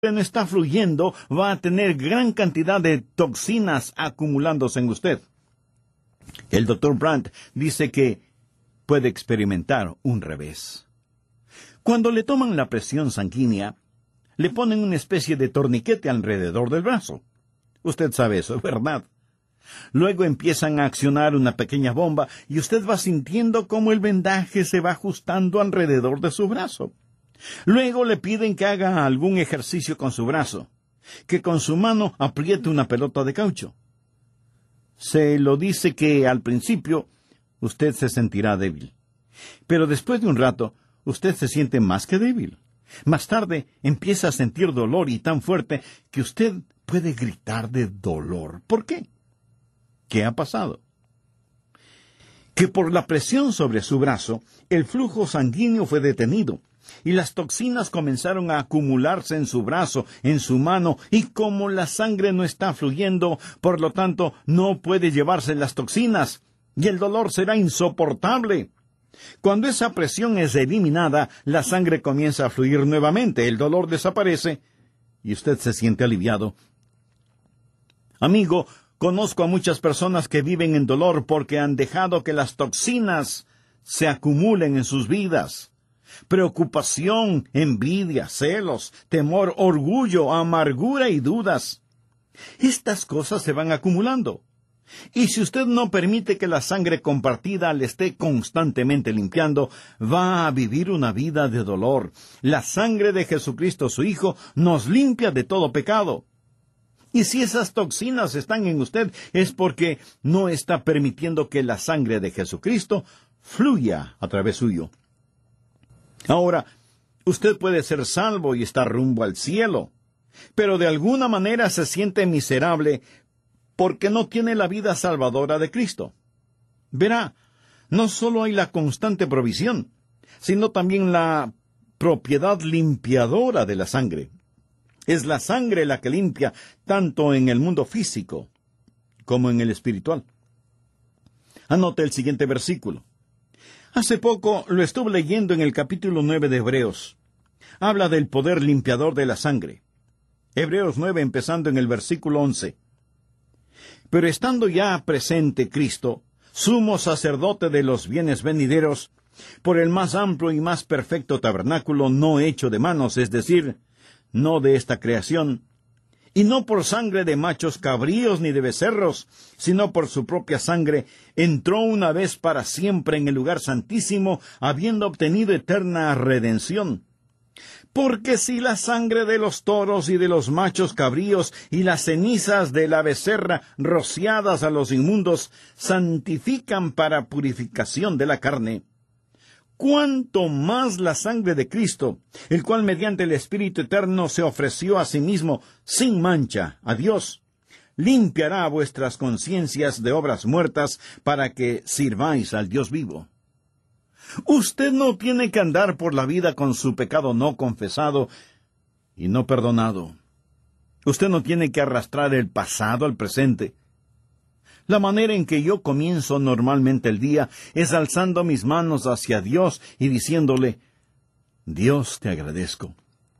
no está fluyendo, va a tener gran cantidad de toxinas acumulándose en usted. El Dr. Brandt dice que puede experimentar un revés. Cuando le toman la presión sanguínea, le ponen una especie de torniquete alrededor del brazo. Usted sabe eso, ¿verdad? Luego empiezan a accionar una pequeña bomba y usted va sintiendo cómo el vendaje se va ajustando alrededor de su brazo. Luego le piden que haga algún ejercicio con su brazo, que con su mano apriete una pelota de caucho. Se lo dice que al principio usted se sentirá débil, pero después de un rato usted se siente más que débil. Más tarde empieza a sentir dolor y tan fuerte que usted puede gritar de dolor. ¿Por qué? ¿Qué ha pasado? Que por la presión sobre su brazo, el flujo sanguíneo fue detenido, y las toxinas comenzaron a acumularse en su brazo, en su mano, y como la sangre no está fluyendo, por lo tanto, no puede llevarse las toxinas, y el dolor será insoportable. Cuando esa presión es eliminada, la sangre comienza a fluir nuevamente, el dolor desaparece, y usted se siente aliviado. Amigo, conozco a muchas personas que viven en dolor porque han dejado que las toxinas se acumulen en sus vidas. Preocupación, envidia, celos, temor, orgullo, amargura y dudas. Estas cosas se van acumulando. Y si usted no permite que la sangre compartida le esté constantemente limpiando, va a vivir una vida de dolor. La sangre de Jesucristo, su Hijo, nos limpia de todo pecado. Y si esas toxinas están en usted, es porque no está permitiendo que la sangre de Jesucristo fluya a través suyo. Ahora, usted puede ser salvo y estar rumbo al cielo, pero de alguna manera se siente miserable porque no tiene la vida salvadora de Cristo. Verá, no solo hay la constante provisión, sino también la propiedad limpiadora de la sangre. Es la sangre la que limpia tanto en el mundo físico como en el espiritual. Anote el siguiente versículo. Hace poco lo estuve leyendo en el capítulo 9 de Hebreos. Habla del poder limpiador de la sangre. Hebreos 9, empezando en el versículo 11. Pero estando ya presente Cristo, sumo sacerdote de los bienes venideros, por el más amplio y más perfecto tabernáculo no hecho de manos, es decir, no de esta creación, y no por sangre de machos cabríos ni de becerros, sino por su propia sangre, entró una vez para siempre en el lugar santísimo, habiendo obtenido eterna redención. Porque si la sangre de los toros y de los machos cabríos y las cenizas de la becerra rociadas a los inmundos santifican para purificación de la carne, cuánto más la sangre de Cristo, el cual mediante el Espíritu Eterno se ofreció a sí mismo sin mancha a Dios, limpiará vuestras conciencias de obras muertas para que sirváis al Dios vivo. Usted no tiene que andar por la vida con su pecado no confesado y no perdonado. Usted no tiene que arrastrar el pasado al presente. La manera en que yo comienzo normalmente el día es alzando mis manos hacia Dios y diciéndole, Dios, te agradezco.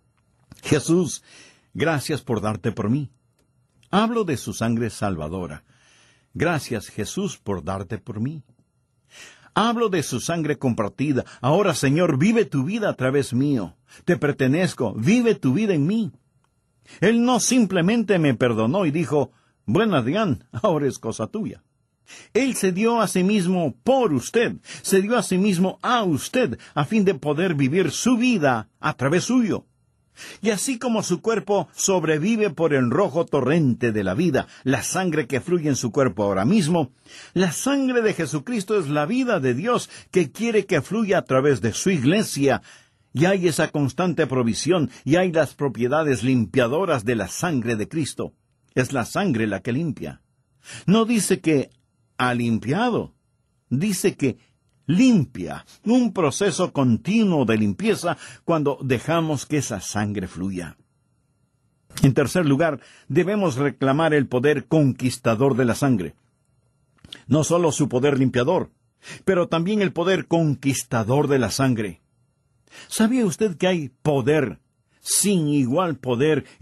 Jesús, gracias por darte por mí. Hablo de su sangre salvadora. Gracias, Jesús, por darte por mí. Hablo de su sangre compartida. Ahora, Señor, vive tu vida a través mío. Te pertenezco, vive tu vida en mí. Él no simplemente me perdonó y dijo, bueno, Adrián, ahora es cosa tuya. Él se dio a sí mismo por usted, se dio a sí mismo a usted, a fin de poder vivir su vida a través suyo. Y así como su cuerpo sobrevive por el rojo torrente de la vida, la sangre que fluye en su cuerpo ahora mismo, la sangre de Jesucristo es la vida de Dios que quiere que fluya a través de su iglesia. Y hay esa constante provisión, y hay las propiedades limpiadoras de la sangre de Cristo. Es la sangre la que limpia. No dice que ha limpiado, dice que limpia, un proceso continuo de limpieza cuando dejamos que esa sangre fluya. En tercer lugar, debemos reclamar el poder conquistador de la sangre. No solo su poder limpiador, pero también el poder conquistador de la sangre. ¿Sabía usted que hay poder sin igual poder